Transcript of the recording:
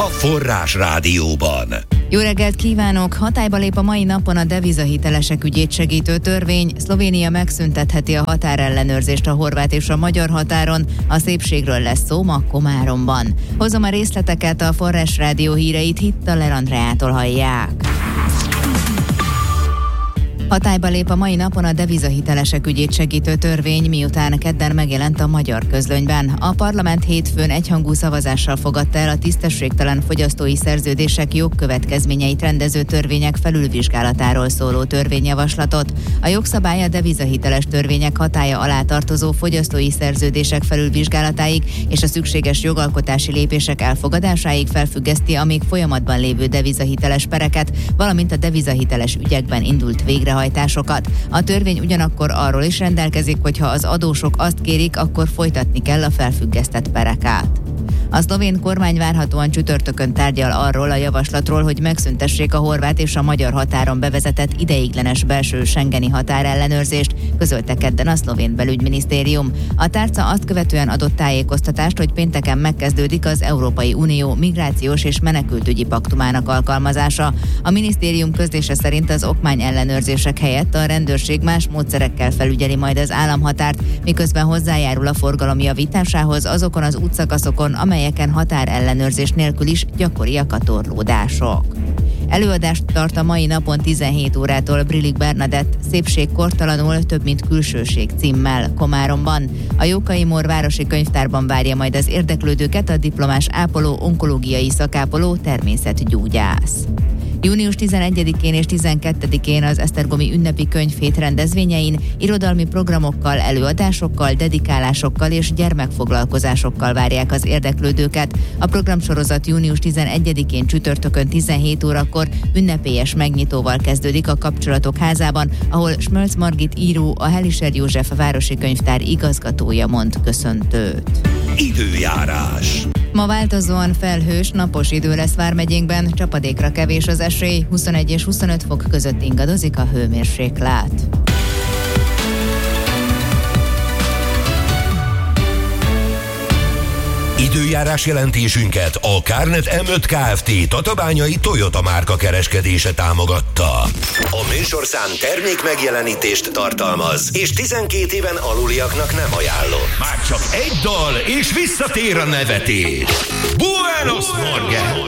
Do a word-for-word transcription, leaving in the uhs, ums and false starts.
Forrás Rádióban. Jó reggelt kívánok! Hatályba lép a mai napon a devizahitelesek ügyét segítő törvény. Szlovénia megszüntetheti a határellenőrzést a horvát és a magyar határon. A szépségről lesz szó ma Komáromban. Hozom a részleteket, a Forrás Rádió híreit Hittaler Andreától hallják. Hatályba lép a mai napon a devizahitelesek ügyét segítő törvény, miután kedden megjelent a magyar közlönyben. A parlament hétfőn egyhangú szavazással fogadta el a tisztességtelen fogyasztói szerződések jogkövetkezményeit rendező törvények felülvizsgálatáról szóló törvényjavaslatot. A jogszabály a devizahiteles törvények hatálya alá tartozó fogyasztói szerződések felülvizsgálatáig és a szükséges jogalkotási lépések elfogadásáig felfüggeszti a még folyamatban lévő devizahiteles pereket, valamint a devizahiteles ügyekben indult végrehajtásokat. A törvény ugyanakkor arról is rendelkezik, hogy ha az adósok azt kérik, akkor folytatni kell a felfüggesztett pereket. A szlovén kormány várhatóan csütörtökön tárgyal arról a javaslatról, hogy megszüntessék a horvát és a magyar határon bevezetett ideiglenes belső schengeni határellenőrzést, közölte kedden a szlovén belügyminisztérium. A tárca azt követően adott tájékoztatást, hogy pénteken megkezdődik az Európai Unió migrációs és menekültügyi paktumának alkalmazása. A minisztérium közlése szerint az okmány ellenőrzések helyett a rendőrség más módszerekkel felügyeli majd az államhatárt, miközben hozzájárul a forgalom javításához azokon az útszakaszokon, amelyeken határellenőrzés nélkül is gyakoriak a torlódások. Előadást tart a mai napon tizenhét órától Brillik Bernadett Szépség kortalanul, több mint külsőség címmel Komáromban. A Jókai Mór városi könyvtárban várja majd az érdeklődőket a diplomás ápoló, onkológiai szakápoló, természetgyógyász. június tizenegyedikén és tizenkettedikén az esztergomi ünnepi könyvhét rendezvényein irodalmi programokkal, előadásokkal, dedikálásokkal és gyermekfoglalkozásokkal várják az érdeklődőket. A programsorozat június tizenegyedikén csütörtökön tizenhét órakor ünnepélyes megnyitóval kezdődik a Kapcsolatok házában, ahol Schmölz Margit író, a Helischer József városi könyvtár igazgatója mond köszöntőt. Időjárás. Ma változóan felhős, napos idő lesz vármegyénkben, csapadékra kevés az esély, huszonegy és huszonöt fok között ingadozik a hőmérséklet. Időjárás jelentésünket a Kárnet em öt Kft. Tatabányai Toyota márka kereskedése támogatta. A műsorszám termék megjelenítést tartalmaz, és tizenkét éven aluliaknak nem ajánlott. Már csak egy dal, és visszatér a nevetés. Buenos Morgen!